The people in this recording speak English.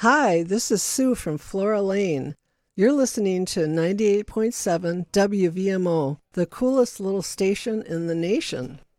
Hi, this is Sue from Flora Lane. You're listening to 98.7 WVMO, the coolest little station in the nation.